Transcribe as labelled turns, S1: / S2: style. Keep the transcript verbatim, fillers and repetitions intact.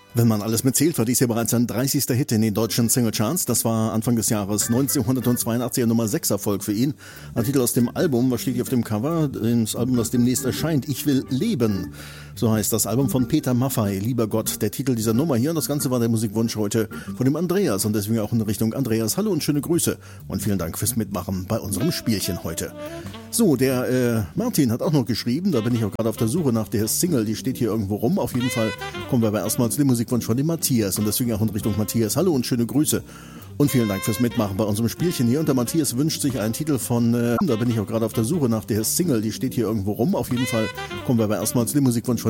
S1: Wenn man alles mitzählt, war dies ja bereits ein dreißigster Hit in den deutschen Singlecharts. Das war Anfang des Jahres neunzehnhundertzweiundachtzig Nummer sechs Erfolg für ihn. Ein Titel aus dem Album, was steht hier auf dem Cover? Das Album, das demnächst erscheint, Ich will leben. So heißt das Album von Peter Maffay, Lieber Gott, der Titel dieser Nummer hier. Und das Ganze war der Musikwunsch heute von dem Andreas und deswegen auch in Richtung Andreas. Hallo und schöne Grüße und vielen Dank fürs Mitmachen bei unserem Spielchen heute. So, der äh, Martin hat auch noch geschrieben, da bin ich auch gerade auf der Suche nach der Single, die steht hier irgendwo rum. Auf jeden Fall kommen wir aber erstmal zu dem Musikwunsch von dem Matthias und deswegen auch in Richtung Matthias. Hallo und schöne Grüße. Und vielen Dank fürs Mitmachen bei unserem Spielchen hier. Und der Matthias wünscht sich einen Titel von, äh, da bin ich auch gerade auf der Suche nach der Single, die steht hier irgendwo rum. Auf jeden Fall kommen wir aber erstmal zu dem Musikwunsch von